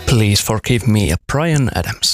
Please Forgive Me ja Bryan Adams.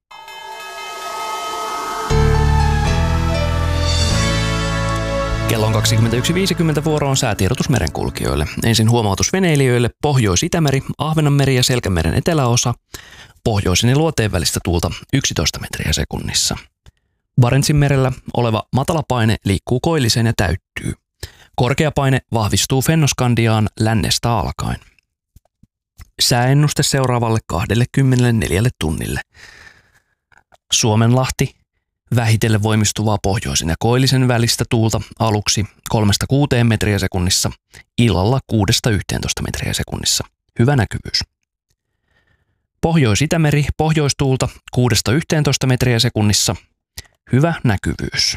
Kello on 21.50, vuoro on säätiedotus merenkulkijoille. Ensin huomautus veneilijöille: Pohjois-Itämeri, Ahvenanmeri ja Selkämeren eteläosa. Pohjoisen ja luoteen välistä tuulta 11 metriä sekunnissa. Barentsin merellä oleva matalapaine liikkuu koilliseen ja täyttyy. Korkea paine vahvistuu Fennoskandiaan lännestä alkaen. Sääennuste seuraavalle 24 tunnille. Suomenlahti, vähitellen voimistuvaa pohjoisen ja koillisen välistä tuulta aluksi 3-6 metriä sekunnissa, illalla 6-11 metriä sekunnissa. Hyvä näkyvyys. Pohjois-Itämeri, pohjoistuulta 6-11 metriä sekunnissa. Hyvä näkyvyys.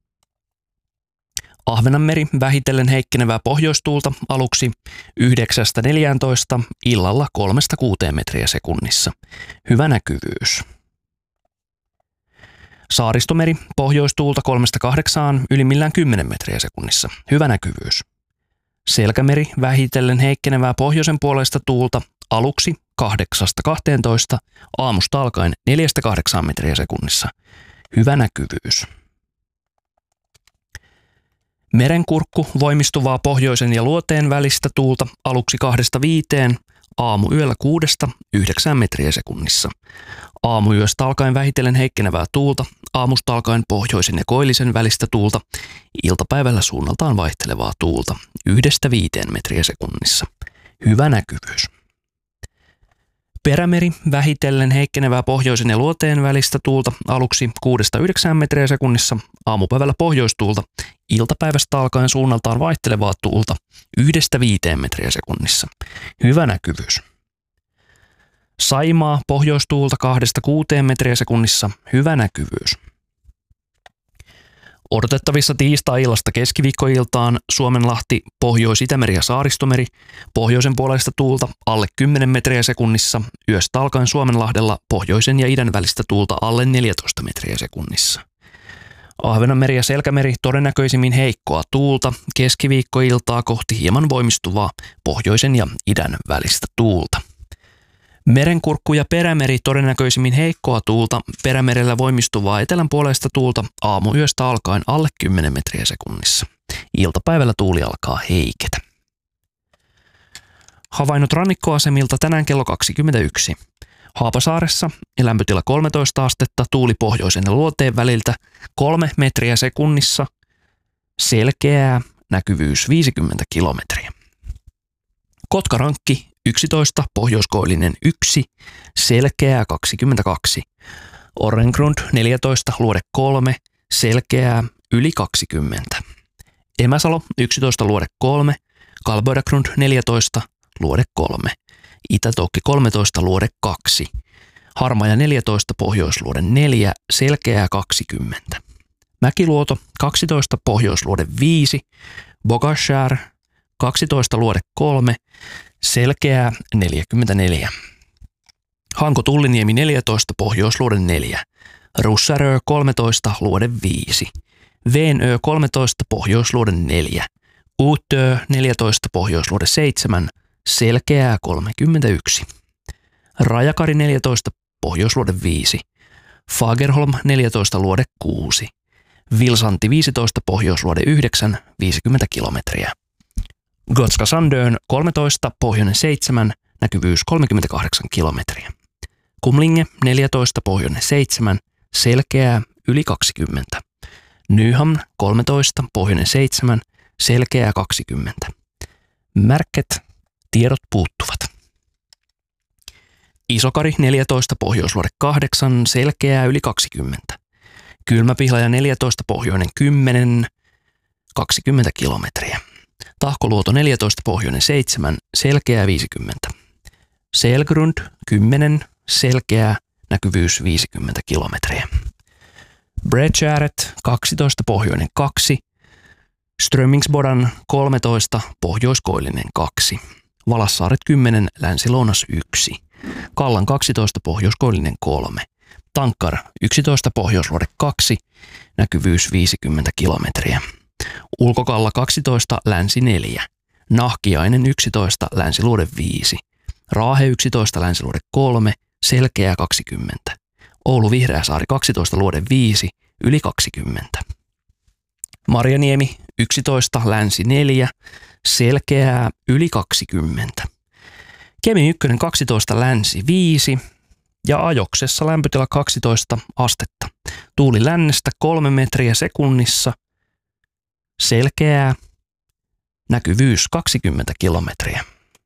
Ahvenanmeri, vähitellen heikkenevää pohjoistuulta aluksi 9-14, illalla 3-6 metriä sekunnissa. Hyvä näkyvyys. Saaristomeri, pohjoistuulta 3-8, ylimmillään 10 metriä sekunnissa. Hyvä näkyvyys. Selkämeri, vähitellen heikkenevää pohjoisen puolesta tuulta aluksi 8-12, aamusta alkaen 4-8 metriä sekunnissa. Hyvä näkyvyys. Merenkurkku, voimistuvaa pohjoisen ja luoteen välistä tuulta aluksi 2-5, aamuyöllä 6-9 metriä sekunnissa. Aamuyöstä alkaen vähitellen heikkenevää tuulta, aamusta alkaen pohjoisen ja koillisen välistä tuulta, iltapäivällä suunnaltaan vaihtelevaa tuulta 1-5 metriä sekunnissa. Hyvä näkyvyys. Perämeri, vähitellen heikkenevää pohjoisen ja luoteen välistä tuulta aluksi 6-9 metriä sekunnissa, aamupäivällä pohjoistuulta, iltapäivästä alkaen suunnaltaan vaihtelevaa tuulta 1-5 metriä sekunnissa. Hyvä näkyvyys. Saimaa, pohjoistuulta 2-6 metriä sekunnissa. Hyvä näkyvyys. Odotettavissa tiistai-illasta keskiviikkoiltaan Suomenlahti, Pohjois-Itämeri ja Saaristomeri, pohjoisen puolesta tuulta alle 10 metriä sekunnissa, yöstä alkaen Suomenlahdella pohjoisen ja idän välistä tuulta alle 14 metriä sekunnissa. Ahvenanmeri ja Selkämeri todennäköisimmin heikkoa tuulta, keskiviikkoiltaa kohti hieman voimistuvaa pohjoisen ja idän välistä tuulta. Merenkurkku ja perämeri todennäköisimmin heikkoa tuulta, perämerellä voimistuvaa etelän puolesta tuulta aamuyöstä alkaen alle 10 metriä sekunnissa. Iltapäivällä tuuli alkaa heiketä. Havainnot rannikkoasemilta tänään kello 21. Haapasaaressa lämpötila 13 astetta, tuuli pohjoisen ja luoteen väliltä 3 metriä sekunnissa, selkeää, näkyvyys 50 kilometriä. Kotkarankki 11, pohjoiskoillinen 1, selkeää 22. Orrengrund 14, luode 3, selkeää yli 20. Emäsalo 11, luode 3, Kalboidagrund 14, luode 3. Itätokki 13, luode 2. Harmaja 14, pohjoisluode 4, selkeää 20. Mäkiluoto 12, pohjoisluode 5, Bogashär 12, luode 3, selkeää 44. Hanko Tulliniemi 14, pohjoisluode 4. Russarö 13, luode 5. Veenö 13, pohjoisluode 4. Uutö 14, pohjoisluode 7, selkeää 31. Rajakari 14, pohjoisluode 5. Fagerholm 14, luode 6. Vilsanti 15, pohjoisluode 9, 50 kilometriä. Gotska Sandön 13, pohjoinen 7, näkyvyys 38 kilometriä. Kumlinge 14, pohjoinen 7, selkeää yli 20. Nyhamn 13, pohjoinen 7, selkeää 20. Märket, tiedot puuttuvat. Isokari 14, pohjoisluode 8, selkeää yli 20. Kylmäpihlaja 14, pohjoinen 10, 20 kilometriä. Tahkoluoto 14, pohjoinen 7, selkeää 50. Selgrund 10, selkeää, näkyvyys 50 kilometriä. Bredgäret 12, pohjoinen 2. Strömingsbodan 13, pohjoiskoillinen 2. Valassaaret 10, länsi-lounas 1. Kallan 12, pohjoiskoillinen 3. Tankkar 11, pohjoisluode 2, näkyvyys 50 kilometriä. Ulkokalla 12, länsi 4. Nahkiainen 11, länsiluode 5. Raahe 11, Länsiluode 3, Selkeää 20. Oulu Vihreäsaari 12, Luode 5, yli 20. Marjaniemi 11, Länsi 4, Selkeää yli 20. Kemi 1, 12, Länsi 5 ja Ajoksessa lämpötila 12 astetta. Tuuli lännestä 3 metriä sekunnissa, selkeää, näkyvyys 20 kilometriä.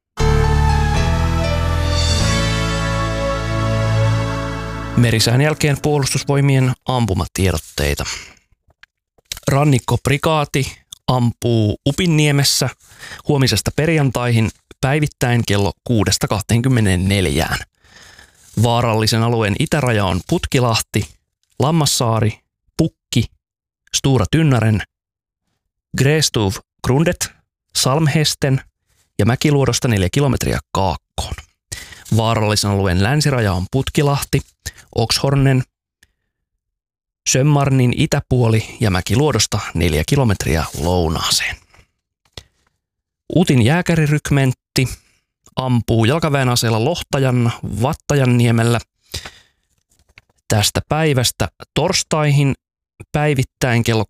Merisään jälkeen Puolustusvoimien ampumatiedotteita. Rannikkoprikaati ampuu Upinniemessä huomisesta perjantaihin päivittäin kello 6-24. Vaarallisen alueen itäraja on Putkilahti, Lammassaari, Pukki, Stora Tynnaren, Grästuv Grundet, Salmhesten ja Mäkiluodosta 4 kilometriä kaakkoon. Vaarallisen alueen länsiraja on Putkilahti, Oxhornen, Sömmarnin itäpuoli ja Mäkiluodosta 4 kilometriä lounaaseen. Utin jääkärirykmentti ampuu jalkaväen aseella Lohtajan Vattajanniemellä tästä päivästä torstaihin päivittäin kello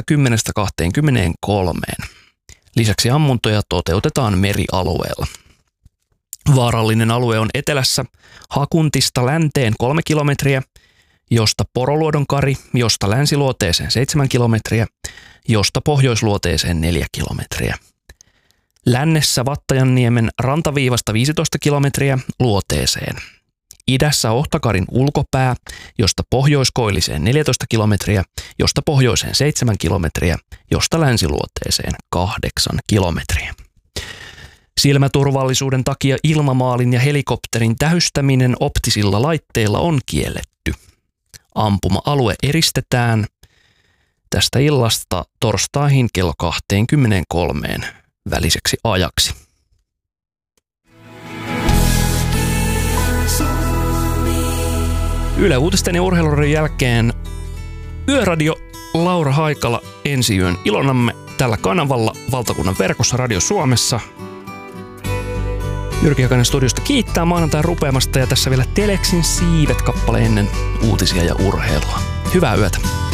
20-23. Lisäksi ammuntoja toteutetaan merialueella. Vaarallinen alue on etelässä Hakuntista länteen 3 kilometriä, josta Poroluodon kari, josta länsiluoteeseen 7 kilometriä, josta pohjoisluoteeseen 4 kilometriä. Lännessä Vattajanniemen rantaviivasta 15 kilometriä luoteeseen. Idässä Ohtakarin ulkopää, josta pohjoiskoilliseen 14 kilometriä, josta pohjoiseen 7 kilometriä, josta länsiluoteeseen 8 kilometriä. Silmäturvallisuuden takia ilmamaalin ja helikopterin tähystäminen optisilla laitteilla on kielletty. Ampuma-alue eristetään tästä illasta torstaihin kello 23 väliseksi ajaksi. Yle Uutisten ja urheiluradion jälkeen Yöradio Laura Haikala ensi yön ilonamme tällä kanavalla valtakunnan verkossa Radio Suomessa. Jyrki Hakanen studiosta kiittää maanantain rupeamasta ja tässä vielä Teleksin siivet kappale ennen uutisia ja urheilua. Hyvää yötä.